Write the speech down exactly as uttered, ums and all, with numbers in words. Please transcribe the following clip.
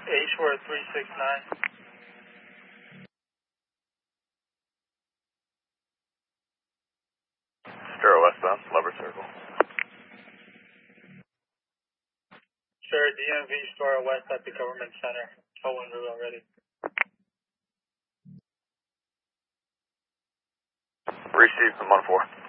A Shore three six nine. Star westbound, Lover Circle. Sure, D M V Store West at the Government Center. Tow en route already. Received from one four.